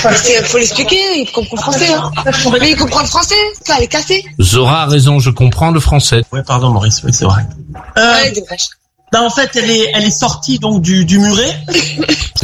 Faut l'expliquer, il comprend le français, hein. Mais il comprend le français, ça, elle est cassée. Zora a raison, je comprends le français. Ouais, pardon Maurice, oui, c'est vrai. Ouais, dommage. En fait, elle est sortie donc du muret.